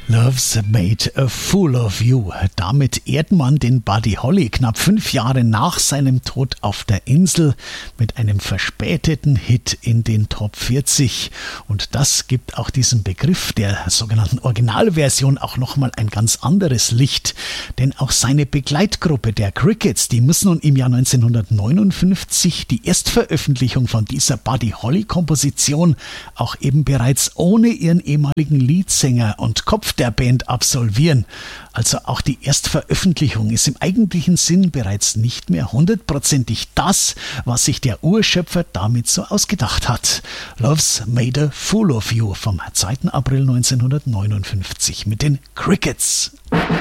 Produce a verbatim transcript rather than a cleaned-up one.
Love's Made a Fool of You. Damit ehrt man den Buddy Holly knapp fünf Jahre nach seinem Tod auf der Insel mit einem verspäteten Hit in den Top vierzig. Und das gibt auch diesem Begriff der sogenannten Originalversion auch nochmal ein ganz anderes Licht. Denn auch seine Begleitgruppe der Crickets, die muss nun im Jahr neunzehnhundertneunundfünfzig die Erstveröffentlichung von dieser Buddy Holly Komposition auch eben bereits ohne ihren ehemaligen Leadsänger und Kopf der Band absolvieren. Also auch die Erstveröffentlichung ist im eigentlichen Sinn bereits nicht mehr hundertprozentig das, was sich der Urschöpfer damit so ausgedacht hat. Love's Made a Fool of You vom zweiten April neunzehnhundertneunundfünfzig mit den Crickets.